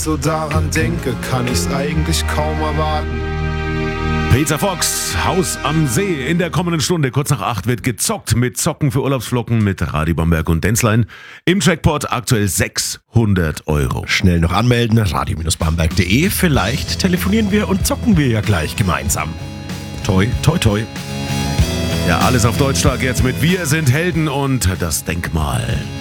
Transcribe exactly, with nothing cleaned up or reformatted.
so daran denke, kann ich's eigentlich kaum erwarten. Peter Fox, Haus am See. In der kommenden Stunde, kurz nach acht, wird gezockt mit Zocken für Urlaubsflocken mit Radi Bamberg und Denzlein. Im Jackpot aktuell sechshundert Euro. Schnell noch anmelden, radio bamberg punkt de. Vielleicht telefonieren wir und zocken wir ja gleich gemeinsam. Toi, toi, toi. Ja, alles auf Deutschschlag jetzt mit Wir sind Helden und das Denkmal.